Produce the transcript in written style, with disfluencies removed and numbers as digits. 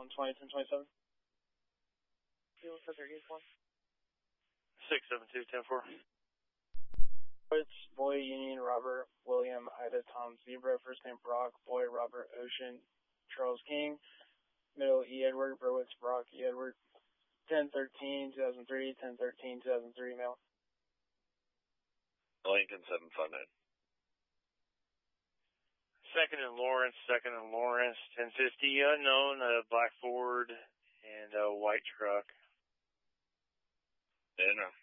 120, 1027. Fuel 731. 672, 10-4. It's Boy, Union, Robert, William, Ida, Tom, Zebra, first name Brock, Boy, Robert, Ocean, Charles King, middle E. Edward, Berwitz, Brock, E. Edward, 1013, 2003, 1013, 2003, mail. Lincoln 759. Second and Lawrence, 1050, unknown, black Ford, and a white truck. Yeah, no.